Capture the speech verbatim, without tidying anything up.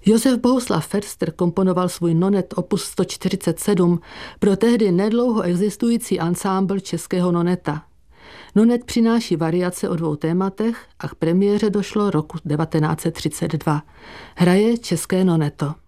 Josef Bohuslav Förster komponoval svůj nonet opus sto čtyřicet sedm pro tehdy nedlouho existující ansámbl českého noneta. Nonet přináší variace o dvou tématech a k premiéře došlo roku devatenáct set třicet dva. Hraje české noneto.